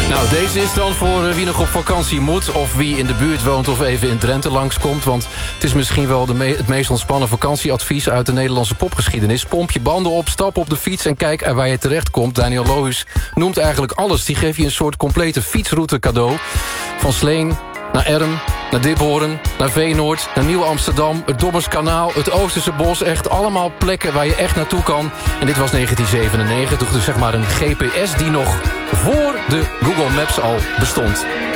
Nou, deze is dan voor wie nog op vakantie moet... of wie in de buurt woont of even in Drenthe langskomt. Want het is misschien wel het meest ontspannen vakantieadvies... uit de Nederlandse popgeschiedenis. Pomp je banden op, stap op de fiets en kijk waar je terecht komt. Daniel Lohuus noemt eigenlijk alles. Die geeft je een soort complete fietsroute cadeau. Van Sleen naar Erm, naar Diphoorn, naar Veenoord, naar Nieuw-Amsterdam... het Dobberskanaal, het Oosterse Bos. Echt allemaal plekken waar je echt naartoe kan. En dit was 1997, dus zeg maar een GPS die nog voor de Google Maps al bestond.